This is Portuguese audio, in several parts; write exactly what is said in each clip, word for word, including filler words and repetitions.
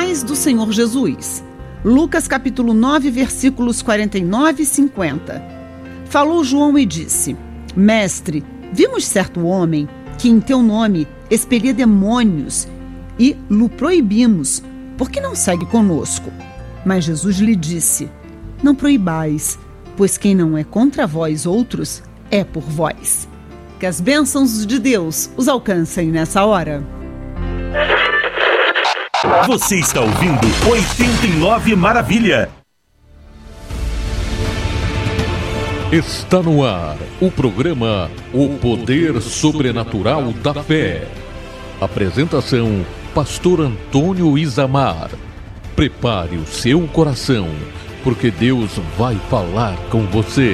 paz do Senhor Jesus. Lucas capítulo nove, versículos quarenta e nove e cinquenta. Falou João e disse: Mestre, vimos certo homem que em teu nome expelia demônios e lhe proibimos, porque não segue conosco. Mas Jesus lhe disse: Não proibais, pois quem não é contra vós outros é por vós. Que as bênçãos de Deus os alcancem nessa hora. Você está ouvindo oitenta e nove Maravilha. Está no ar o programa O Poder Sobrenatural da Fé. Apresentação: Pastor Antônio Isamar. Prepare o seu coração, porque Deus vai falar com você.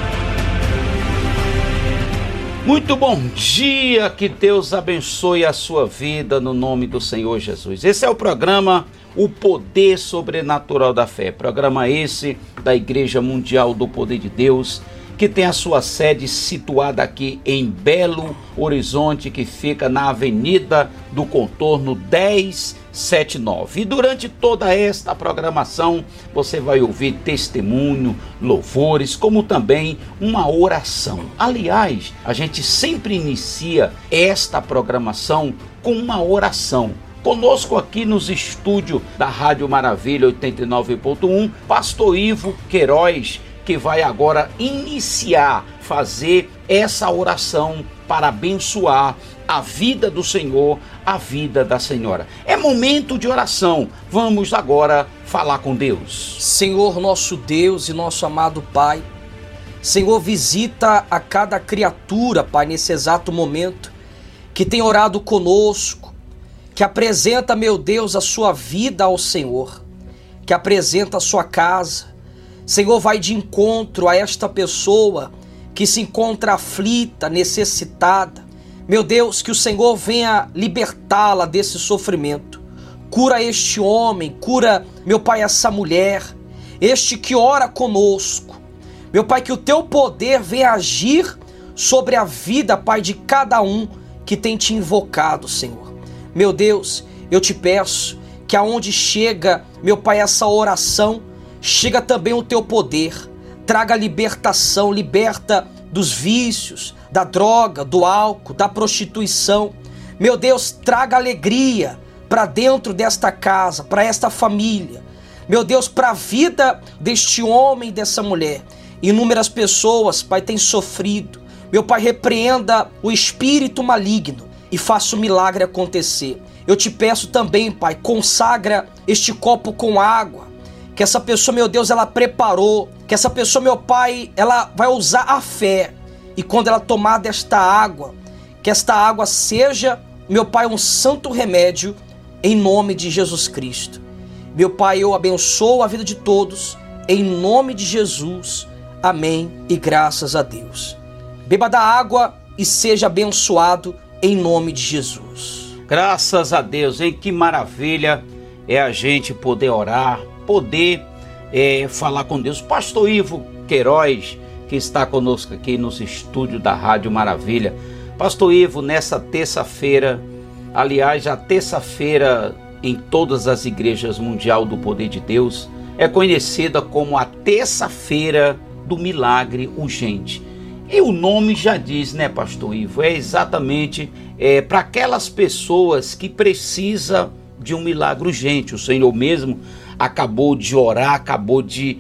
Muito bom dia, que Deus abençoe a sua vida no nome do Senhor Jesus. Esse é o programa O Poder Sobrenatural da Fé, programa esse da Igreja Mundial do Poder de Deus, que tem a sua sede situada aqui em Belo Horizonte, que fica na Avenida do Contorno dez setenta e nove. E durante toda esta programação você vai ouvir testemunho, louvores, como também uma oração. Aliás, a gente sempre inicia esta programação com uma oração. Conosco aqui nos estúdios da Rádio Maravilha oitenta e nove ponto um, Pastor Ivo Queiroz, que vai agora iniciar, fazer essa oração para abençoar a vida do Senhor, a vida da Senhora. É momento de oração. Vamos agora falar com Deus. Senhor, nosso Deus e nosso amado Pai, Senhor, visita a cada criatura, Pai, nesse exato momento, que tem orado conosco, que apresenta, meu Deus, a sua vida ao Senhor, que apresenta a sua casa. Senhor, vai de encontro a esta pessoa que se encontra aflita, necessitada. Meu Deus, que o Senhor venha libertá-la desse sofrimento. Cura este homem, cura, meu Pai, essa mulher, este que ora conosco. Meu Pai, que o teu poder venha agir sobre a vida, Pai, de cada um que tem te invocado, Senhor. Meu Deus, eu te peço que aonde chega, meu Pai, essa oração, chega também o teu poder, traga libertação, liberta dos vícios, da droga, do álcool, da prostituição. Meu Deus, traga alegria para dentro desta casa, para esta família. Meu Deus, para a vida deste homem e dessa mulher. Inúmeras pessoas, Pai, têm sofrido. Meu Pai, repreenda o espírito maligno e faça o milagre acontecer. Eu te peço também, Pai, consagra este copo com água, que essa pessoa, meu Deus, ela preparou, que essa pessoa, meu Pai, ela vai usar a fé, e quando ela tomar desta água, que esta água seja, meu Pai, um santo remédio, em nome de Jesus Cristo. Meu Pai, eu abençoo a vida de todos, em nome de Jesus, amém e graças a Deus. Beba da água e seja abençoado, em nome de Jesus. Graças a Deus, hein? Que maravilha é a gente poder orar, poder é, falar com Deus. Pastor Ivo Queiroz, que está conosco aqui nos estúdios da Rádio Maravilha. Pastor Ivo, nessa terça-feira, aliás, a terça-feira em todas as igrejas mundial do Poder de Deus é conhecida como a terça-feira do milagre urgente. E o nome já diz, né, Pastor Ivo? É exatamente é, para aquelas pessoas que precisam de um milagre urgente. O Senhor mesmo acabou de orar, acabou de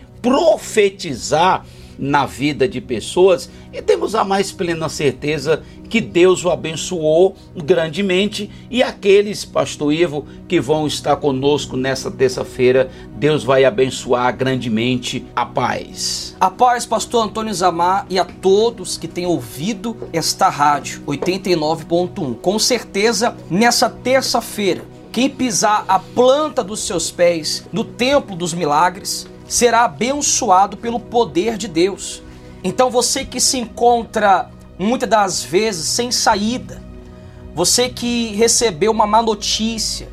profetizar na vida de pessoas, e temos a mais plena certeza que Deus o abençoou grandemente, e aqueles, Pastor Ivo, que vão estar conosco nessa terça-feira, Deus vai abençoar grandemente. A paz. A paz, Pastor Antônio Isamar, e a todos que têm ouvido esta rádio oitenta e nove ponto um. Com certeza, nessa terça-feira, quem pisar a planta dos seus pés no Templo dos Milagres será abençoado pelo poder de Deus. Então você que se encontra muitas das vezes sem saída, você que recebeu uma má notícia,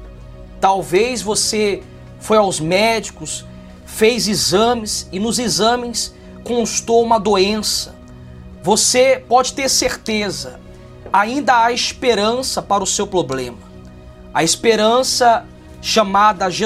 talvez você foi aos médicos, fez exames e nos exames constou uma doença. Você pode ter certeza, ainda há esperança para o seu problema. A esperança chamada Jesus